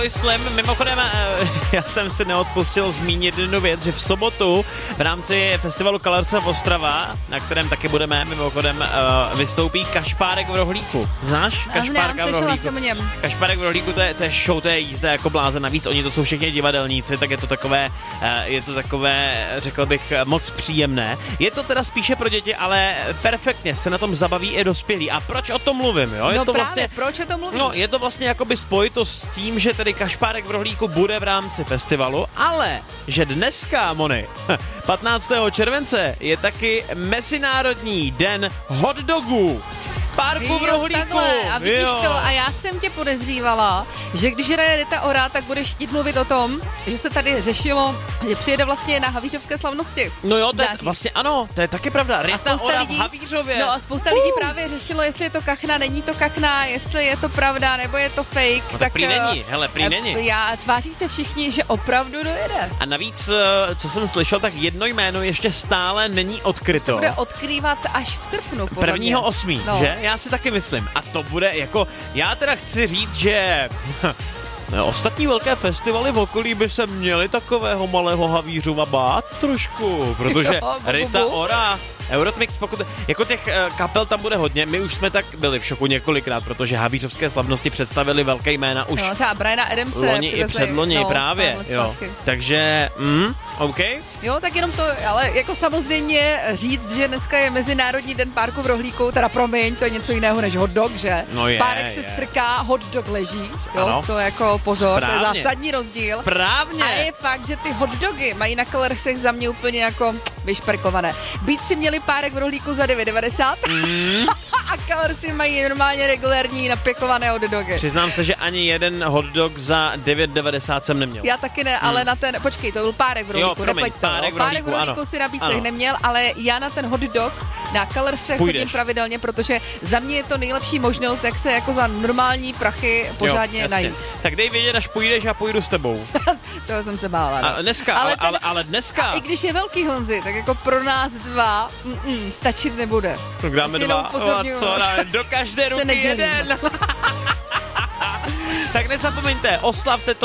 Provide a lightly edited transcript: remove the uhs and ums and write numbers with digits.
Slim, mimochodem, já jsem si neodpustil zmínit jednu věc, že v sobotu v rámci festivalu Colors of Ostrava, na kterém taky budeme, mimochodem vystoupí Kašpárek v rohlíku. Znáš Kašpárka v rohlíku? Kašpárek v rohlíku, to je show, to je jízda jako blázen. Navíc oni to jsou všichni divadelníci, tak je to takové, řekl bych, moc příjemné. Je to teda spíše pro děti, ale perfektně se na tom zabaví i dospělí. A proč o tom mluvím? Jo? Je no to právě, vlastně, proč o tom mluvíš? No, je to vlastně jakoby spojitost s tím, že tedy Kašpárek v rohlíku bude v rámci festivalu, ale že dneska, Moni, 15. července je taky Mezinárodní den hot dogů. Párku v rohlíku. Takhle, a vidíš to, a já jsem tě podezřívala, že když hraje Rita Ora, tak budeš chtít mluvit o tom, že se tady řešilo, že přijede vlastně na Havířovské slavnosti. No jo, to je vlastně ano, to je taky pravda. Rita Ora v Havířově. No a spousta lidí právě řešilo, jestli je to kachna, není to kachna, jestli je to pravda, nebo je to fake. No tak prý není, hele, prý není. Tváří se všichni, že opravdu dojede. A navíc, co jsem slyšel, tak jedno jméno ještě stále není odkryto. Se bude odkrývat až v srpnu. 1.8., no. Že? Já si taky myslím. A to bude jako, já teda chci říct, že ostatní velké festivaly v okolí by se měly takového malého Havířova bát trošku, protože Rita Ora, Eurotmix, pokud, jako těch kapel tam bude hodně, my už jsme tak byli v šoku několikrát, protože havířovské slavnosti představili velké jména už no, třeba Briana Adamse loni i předloni, no, právě, jo. Takže, OK. Jo, tak jenom to, ale jako samozřejmě říct, že dneska je Mezinárodní den párku v rohlíku, teda promiň, to je něco jiného než hot dog, že? No Párek se strká, hot dog leží, jo, ano. To je jako pozor, správně. To je zásadní rozdíl. Správně. A je fakt, že ty hot dogy mají na Colorsech za mě úplně jako vyšperkované. Byť si měli párek v rohlíku za 9,90 a Colorsy mají normálně regulární napěkované hot dogy. Přiznám se, že ani jeden hot dog za 9,90 jsem neměl. Já taky ne, ale na ten, počkej, to byl párek v rohlíku, párek v rohlíku si na bícech neměl, ale já na ten hot dog na Colorsech chodím pravidelně, protože za mě je to nejlepší možnost, jak se jako za normální prachy pořádně najíst. Tak dej vědět, až půjdeš a půjdu s tebou. Toho jsem se bála. A dneska, ale dneska. A i když je velký Honzi, tak jako pro nás dva stačit nebude. Tak dáme dva. A co? Do každé ruky jeden. Tak nezapomeňte, oslavte to